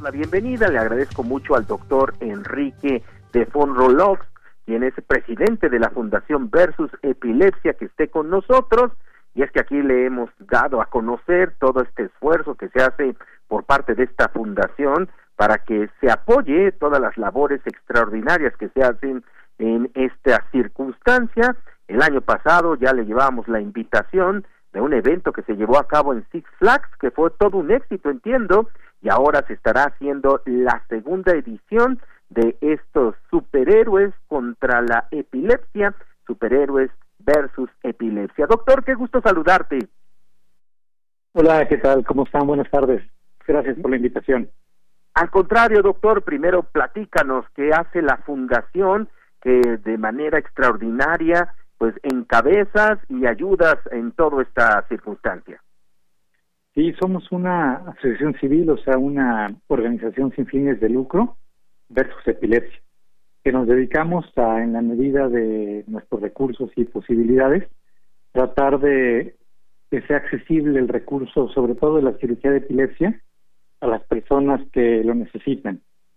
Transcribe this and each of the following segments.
la bienvenida. Le agradezco mucho al doctor Enrique de Font-Rolox, quien es presidente de la Fundación Versus Epilepsia, que esté con nosotros. Y es que aquí le hemos dado a conocer todo este esfuerzo que se hace por parte de esta fundación para que se apoye todas las labores extraordinarias que se hacen en esta circunstancia. El año pasado ya le llevábamos la invitación de un evento que se llevó a cabo en Six Flags, que fue todo un éxito, entiendo, y ahora se estará haciendo la segunda edición de estos superhéroes contra la epilepsia, superhéroes versus epilepsia. Doctor, qué gusto saludarte. Hola, ¿qué tal? ¿Cómo están? Buenas tardes. Gracias por la invitación. Al contrario, doctor, primero platícanos qué hace la fundación que de manera extraordinaria pues encabezas y ayudas en toda esta circunstancia. Sí, somos una asociación civil, o sea, una organización sin fines de lucro versus epilepsia, que nos dedicamos a, en la medida de nuestros recursos y posibilidades, tratar de que sea accesible el recurso, sobre todo de la cirugía de epilepsia, a las personas que lo necesitan.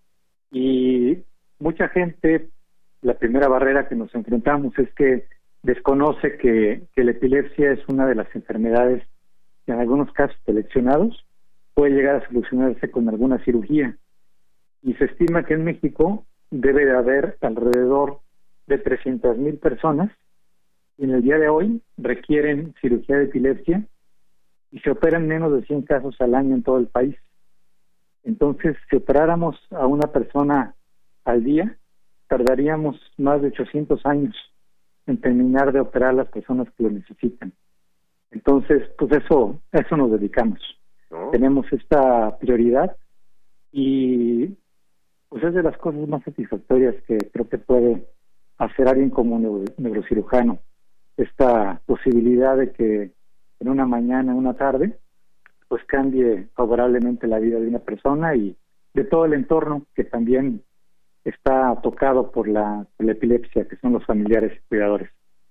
Y mucha gente, la primera barrera que nos enfrentamos es que desconoce que la epilepsia es una de las enfermedades que en algunos casos seleccionados puede llegar a solucionarse con alguna cirugía. Y se estima que en México debe de haber alrededor de 300,000 personas y en el día de hoy requieren cirugía de epilepsia y se operan menos de 100 casos al año en todo el país. Entonces, si operáramos a una persona al día, tardaríamos más de 800 años en terminar de operar a las personas que lo necesitan. Entonces, pues eso nos dedicamos. Tenemos esta prioridad y pues es de las cosas más satisfactorias que creo que puede hacer alguien como neurocirujano. Esta posibilidad de que en una mañana, una tarde, pues cambie favorablemente la vida de una persona y de todo el entorno que también está tocado por la epilepsia, que son los familiares y cuidadores.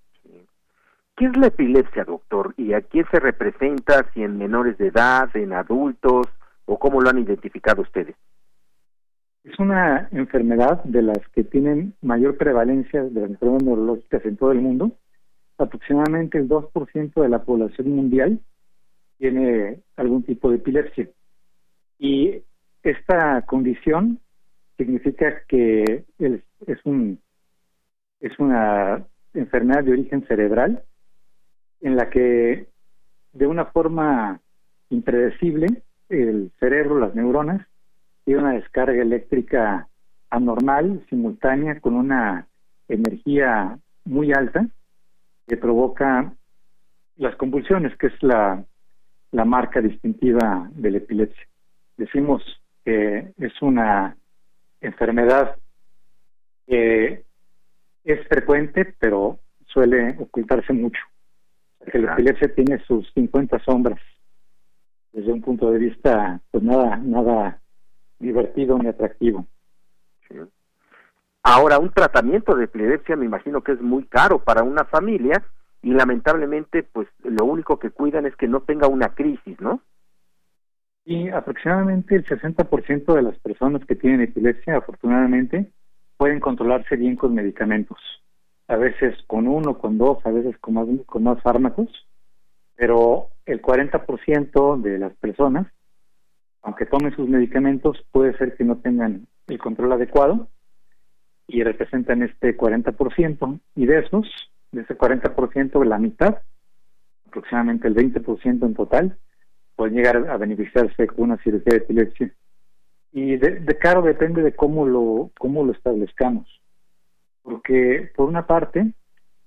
¿Qué es la epilepsia, doctor? ¿Y a quién se representa? ¿Si en menores de edad, en adultos, o cómo lo han identificado ustedes? Es una enfermedad de las que tienen mayor prevalencia de las enfermedades neurológicas en todo el mundo. Aproximadamente el 2% de la población mundial tiene algún tipo de epilepsia. Y esta condición significa que es una enfermedad de origen cerebral en la que de una forma impredecible el cerebro, las neuronas, tiene una descarga eléctrica anormal, simultánea, con una energía muy alta que provoca las convulsiones, que es la marca distintiva de la epilepsia. Decimos que es una enfermedad que es frecuente, pero suele ocultarse mucho. Que la epilepsia tiene sus 50 sombras, desde un punto de vista, pues nada divertido ni atractivo. Sí. Ahora, un tratamiento de epilepsia me imagino que es muy caro para una familia y lamentablemente, pues lo único que cuidan es que no tenga una crisis, ¿no? Y aproximadamente el 60% de las personas que tienen epilepsia, afortunadamente, pueden controlarse bien con medicamentos. A veces con uno, con dos, a veces con más fármacos, pero el 40% de las personas, aunque tomen sus medicamentos, puede ser que no tengan el control adecuado y representan este 40%, y de ese 40%, la mitad, aproximadamente el 20% en total, pueden llegar a beneficiarse con una cirugía de epilepsia. Y de caro depende de cómo lo establezcamos. Porque, por una parte,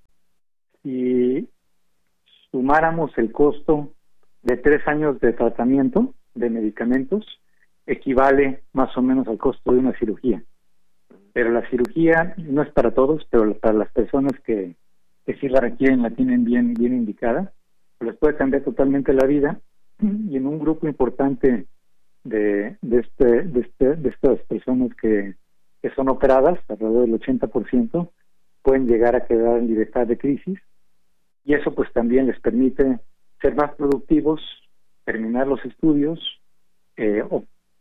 si sumáramos el costo de 3 años de tratamiento de medicamentos, equivale más o menos al costo de una cirugía. Pero la cirugía no es para todos, pero para las personas que sí la requieren, la tienen bien indicada, pues les puede cambiar totalmente la vida. Y en un grupo importante de estas personas que son operadas, alrededor del 80%, pueden llegar a quedar en libertad de crisis, y eso pues también les permite ser más productivos, terminar los estudios,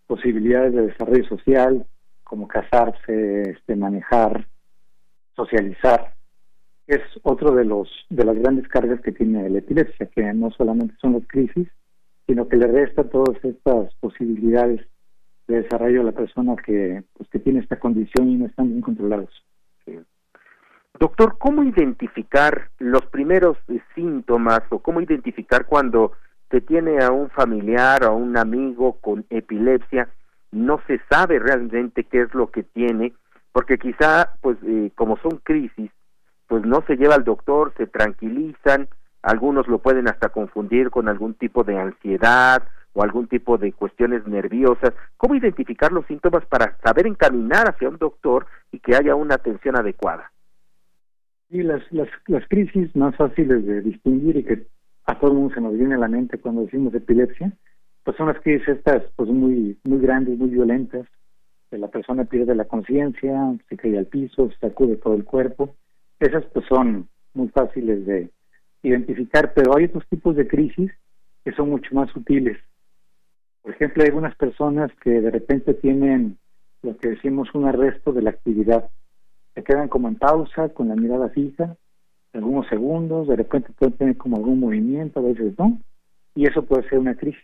posibilidades de desarrollo social, como casarse, manejar, socializar. Es otro de las grandes cargas que tiene la epilepsia, que no solamente son las crisis, sino que le resta todas estas posibilidades de desarrollo a la persona que tiene esta condición y no están bien controlados. Sí. Doctor, ¿cómo identificar los primeros síntomas o cómo identificar cuando se tiene a un familiar o a un amigo con epilepsia? No se sabe realmente qué es lo que tiene, porque quizá, como son crisis, pues no se lleva al doctor, se tranquilizan, algunos lo pueden hasta confundir con algún tipo de ansiedad o algún tipo de cuestiones nerviosas. ¿Cómo identificar los síntomas para saber encaminar hacia un doctor y que haya una atención adecuada? Y las crisis más fáciles de distinguir y que a todo el mundo se nos viene a la mente cuando decimos epilepsia, pues son las crisis estas muy grandes, muy violentas, que la persona pierde la conciencia, se cae al piso, se sacude todo el cuerpo. Esas pues son muy fáciles de identificar, pero hay otros tipos de crisis que son mucho más sutiles. Por ejemplo, hay algunas personas que de repente tienen lo que decimos un arresto de la actividad. Se quedan como en pausa, con la mirada fija, algunos segundos, de repente pueden tener como algún movimiento, a veces no, y eso puede ser una crisis.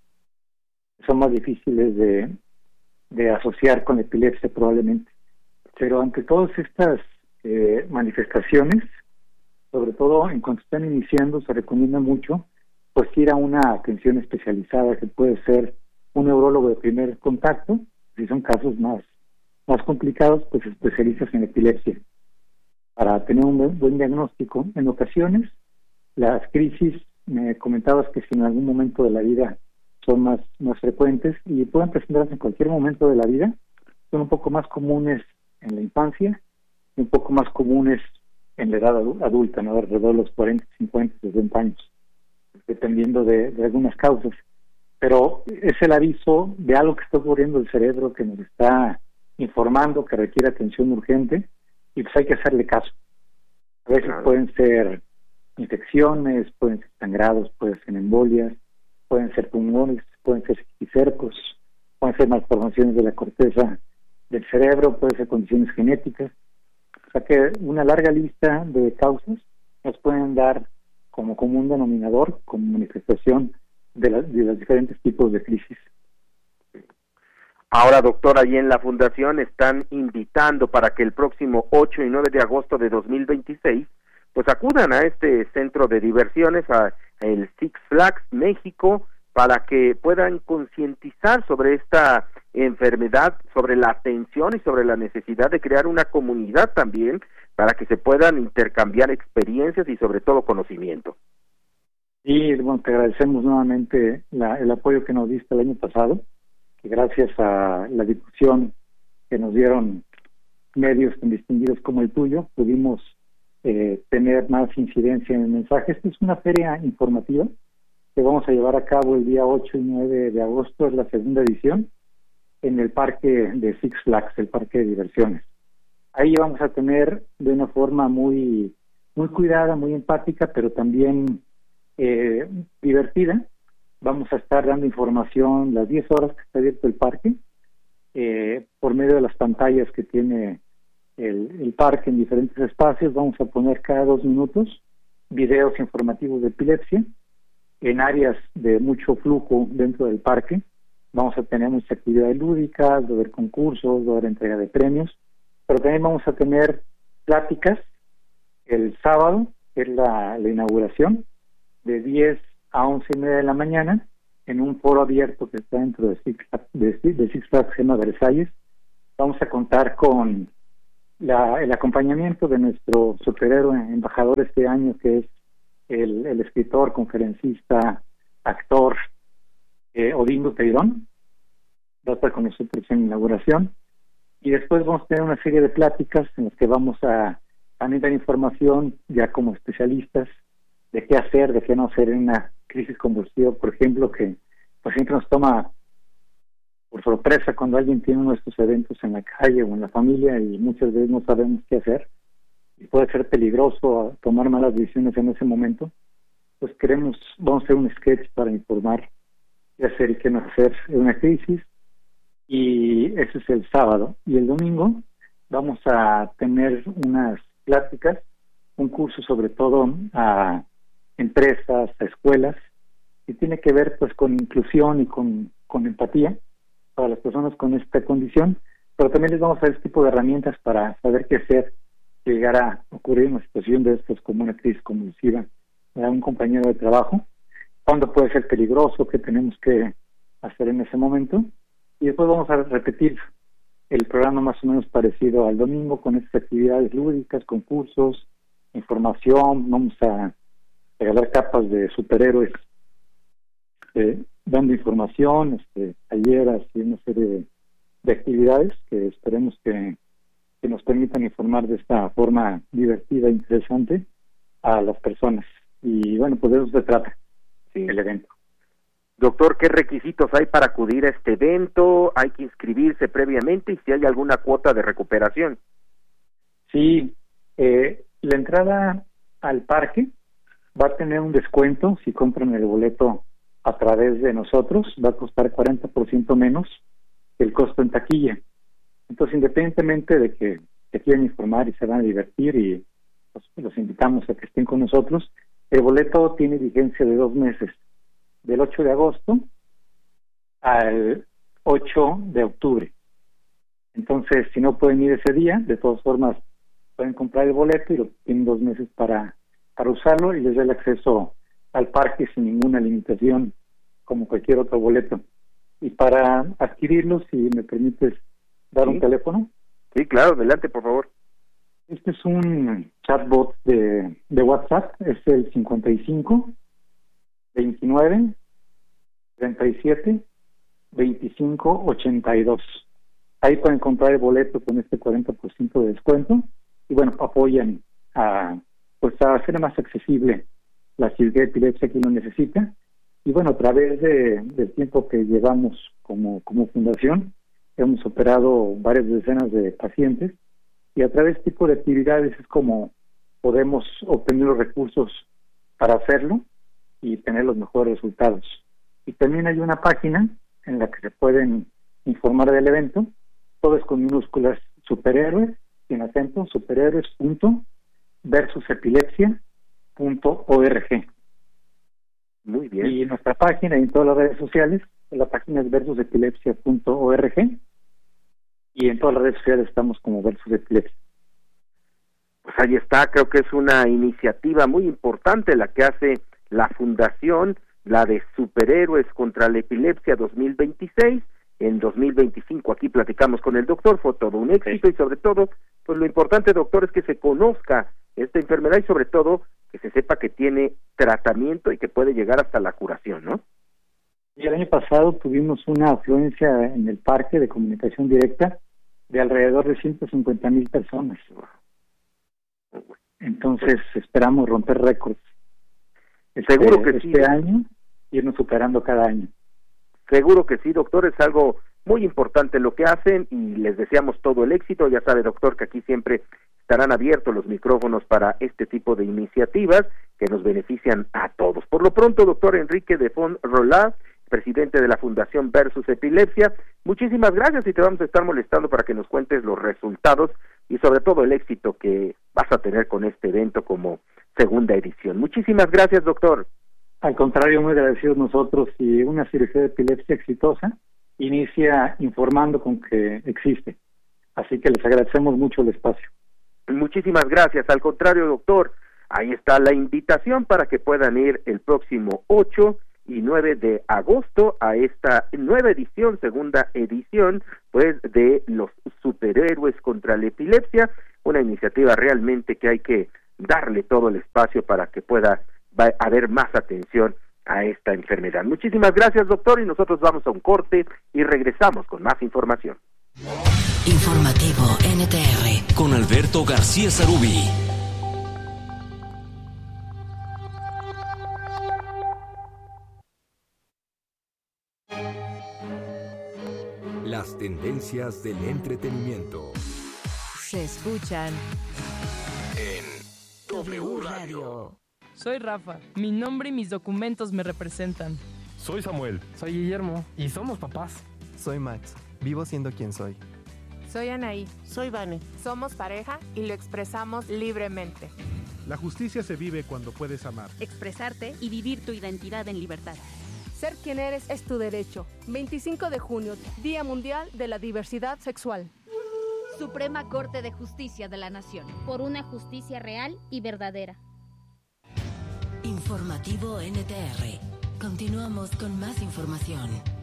Son más difíciles de asociar con la epilepsia probablemente. Pero ante todas estas manifestaciones, sobre todo en cuanto están iniciando, se recomienda mucho pues ir a una atención especializada que puede ser un neurólogo de primer contacto. Si son casos más complicados, pues especialistas en epilepsia para tener un buen diagnóstico. En ocasiones las crisis, me comentabas que si en algún momento de la vida son más frecuentes y pueden presentarse en cualquier momento de la vida, son un poco más comunes en la infancia y un poco más comunes en la edad adulta, ¿no? Alrededor de los 40, 50, 60 años, dependiendo de algunas causas. Pero es el aviso de algo que está ocurriendo en el cerebro que nos está informando que requiere atención urgente y pues hay que hacerle caso. A veces pueden ser infecciones, pueden ser sangrados, pueden ser embolias, pueden ser tumores, pueden ser septiccercos, pueden ser malformaciones de la corteza del cerebro, pueden ser condiciones genéticas. O sea que una larga lista de causas nos pueden dar como común denominador, como manifestación de los diferentes tipos de crisis. Ahora, doctor, allí en la Fundación están invitando para que el próximo 8 y 9 de agosto de 2026, pues acudan a este centro de diversiones, a el Six Flags México, para que puedan concientizar sobre esta enfermedad, sobre la atención y sobre la necesidad de crear una comunidad también, para que se puedan intercambiar experiencias y sobre todo conocimiento. Y bueno, te agradecemos nuevamente el apoyo que nos diste el año pasado, que gracias a la difusión que nos dieron medios tan distinguidos como el tuyo, pudimos tener más incidencia en el mensaje. Esta es una feria informativa que vamos a llevar a cabo el día 8 y 9 de agosto, es la segunda edición, en el parque de Six Flags, el parque de diversiones. Ahí vamos a tener de una forma muy cuidada, muy empática, pero también divertida. Vamos a estar dando información las 10 horas que está abierto el parque, por medio de las pantallas que tiene el parque en diferentes espacios. Vamos a poner cada 2 minutos videos informativos de epilepsia en áreas de mucho flujo dentro del parque. Vamos a tener muchas actividades lúdicas, va a haber concursos, va a haber entrega de premios, pero también vamos a tener pláticas el sábado, que es la inauguración, de 10 a 11:30 de la mañana, en un foro abierto que está dentro de Six Flags, se llama Versalles. Vamos a contar con el acompañamiento de nuestro superhéroe embajador este año, que es el escritor, conferencista, actor Odín Teirón. Va a estar con nosotros en la inauguración. Y después vamos a tener una serie de pláticas en las que vamos a también dar información ya como especialistas de qué hacer, de qué no hacer en una crisis convulsiva, por ejemplo, que pues siempre nos toma por sorpresa cuando alguien tiene uno de estos eventos en la calle o en la familia y muchas veces no sabemos qué hacer y puede ser peligroso tomar malas decisiones en ese momento. Pues vamos a hacer un sketch para informar qué hacer y qué no hacer en una crisis. y ese es el sábado. Y el domingo vamos a tener unas pláticas, un curso sobre todo a empresas, a escuelas, y tiene que ver pues con inclusión y con empatía para las personas con esta condición, pero también les vamos a dar este tipo de herramientas para saber qué hacer si llegara a ocurrir una situación de estas como una crisis convulsiva a un compañero de trabajo, cuándo puede ser peligroso, qué tenemos que hacer en ese momento, y después vamos a repetir el programa más o menos parecido al domingo con estas actividades lúdicas, concursos, información, vamos a regalar capas de superhéroes dando información, talleres y una serie de actividades que esperemos que nos permitan informar de esta forma divertida e interesante a las personas. Y bueno, pues de eso se trata el evento. Doctor, ¿qué requisitos hay para acudir a este evento? ¿Hay que inscribirse previamente y si hay alguna cuota de recuperación? Sí, la entrada al parque va a tener un descuento si compran el boleto a través de nosotros, va a costar 40% menos que el costo en taquilla. Entonces, independientemente de que se quieran informar y se van a divertir y los invitamos a que estén con nosotros, el boleto tiene vigencia de 2 meses, del 8 de agosto al 8 de octubre. Entonces, si no pueden ir ese día, de todas formas, pueden comprar el boleto y tienen 2 meses para usarlo y les da el acceso al parque sin ninguna limitación, como cualquier otro boleto. Y para adquirirlo, si me permites dar un teléfono. Sí, claro, adelante, por favor. Este es un chatbot de WhatsApp, es el 55 29 37 25 82. Ahí pueden comprar el boleto con este 40% de descuento y bueno, apoyan a hacer más accesible la cirugía de epilepsia que uno necesita. Y bueno, a través del tiempo que llevamos como fundación, hemos operado varias decenas de pacientes y a través de este tipo de actividades es como podemos obtener los recursos para hacerlo y tener los mejores resultados. Y también hay una página en la que se pueden informar del evento, todo es con minúsculas, superhéroes, sin acento, superhéroes.versusepilepsia.org. Muy bien. Y nuestra página y en todas las redes sociales, la página es versusepilepsia.org y en todas las redes sociales estamos como Versus Epilepsia. Pues ahí está, creo que es una iniciativa muy importante la que hace la Fundación, la de Superhéroes contra la Epilepsia 2026. En 2025 aquí platicamos con el doctor, fue todo un éxito y sobre todo, pues lo importante, doctor, es que se conozca esta enfermedad y sobre todo que se sepa que tiene tratamiento y que puede llegar hasta la curación, ¿no? Y el año pasado tuvimos una afluencia en el parque de comunicación directa de alrededor de 150,000 personas. Entonces esperamos romper récords. Seguro que sí. Este año, irnos superando cada año. Seguro que sí, doctor, es algo muy importante lo que hacen y les deseamos todo el éxito. Ya sabe, doctor, que aquí siempre estarán abiertos los micrófonos para este tipo de iniciativas que nos benefician a todos. Por lo pronto, doctor Enrique de Font Rolá, presidente de la Fundación Versus Epilepsia, muchísimas gracias y te vamos a estar molestando para que nos cuentes los resultados y sobre todo el éxito que vas a tener con este evento como segunda edición. Muchísimas gracias, doctor. Al contrario, muy agradecidos nosotros, y una cirugía de epilepsia exitosa inicia informando con que existe. Así que les agradecemos mucho el espacio. Muchísimas gracias. Al contrario, doctor, ahí está la invitación para que puedan ir el próximo 8 y 9 de agosto a esta nueva edición, segunda edición, pues, de los superhéroes contra la epilepsia, una iniciativa realmente que hay que darle todo el espacio para que pueda haber más atención a esta enfermedad. Muchísimas gracias, doctor, y nosotros vamos a un corte y regresamos con más información. Informativo NTR con Alberto García Sarubí. Las tendencias del entretenimiento se escuchan en W Radio. Soy Rafa, mi nombre y mis documentos me representan. Soy Samuel. Soy Guillermo y somos papás. Soy Max. Vivo siendo quien soy. Soy Anaí. Soy Vane. Somos pareja y lo expresamos libremente. La justicia se vive cuando puedes amar, expresarte y vivir tu identidad en libertad. Ser quien eres es tu derecho. 25 de junio, Día Mundial de la Diversidad Sexual. Suprema Corte de Justicia de la Nación. Por una justicia real y verdadera. Informativo NTR. Continuamos con más información.